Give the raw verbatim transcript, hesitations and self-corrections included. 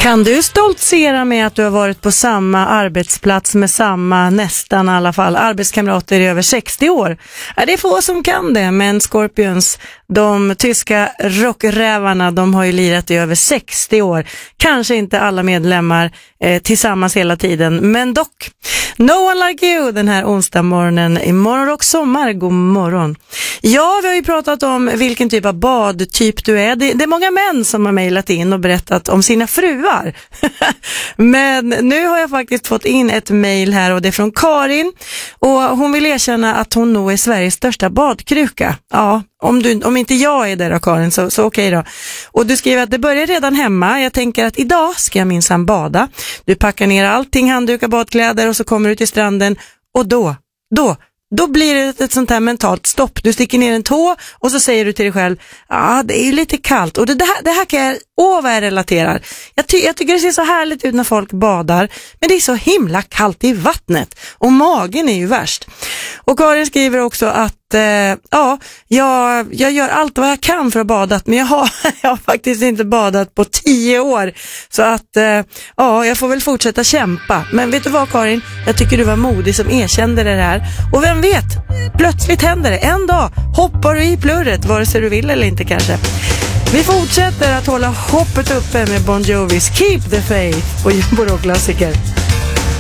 Kan du stoltsera med att du har varit på samma arbetsplats med samma, nästan i alla fall, arbetskamrater i över sextio år? Ja, det är få som kan det, men Scorpions, de tyska rockrävarna, de har ju lirat i över sextio år. Kanske inte alla medlemmar eh, tillsammans hela tiden, men dock. No One Like You den här onsdag morgonen i Morgonrock sommar. God morgon. Ja, vi har ju pratat om vilken typ av badtyp du är. Det, det är många män som har mejlat in och berättat om sina fruar. Men nu har jag faktiskt fått in ett mejl här och det är från Karin. Och hon vill erkänna att hon nog är Sveriges största badkruka. Ja, om, du, om inte jag är där då, Karin, så, så okej då. Och du skriver att det börjar redan hemma. Jag tänker att idag ska jag minsann bada. Du packar ner allting, handdukar, badkläder och så kommer du till stranden. Och då, då, då blir det ett, ett sånt här mentalt stopp. Du sticker ner en tå och så säger du till dig själv, ja ah, det är ju lite kallt. Och det, det, här, det här kan jag, åh vad jag relaterar. Jag, ty, jag tycker det ser så härligt ut när folk badar. Men det är så himla kallt i vattnet. Och magen är ju värst. Och Karin skriver också att eh, ja, jag, jag gör allt vad jag kan för att bada. Men jag har, jag har faktiskt inte badat på tio år. Så att eh, ja, jag får väl fortsätta kämpa. Men vet du vad, Karin? Jag tycker du var modig som erkände det här. Och vem vet, plötsligt händer det. En dag hoppar du i plurret, vare sig du vill eller inte kanske. Vi fortsätter att hålla hoppet uppe med Bon Jovis Keep the Faith och Jumbo Rock klassiker.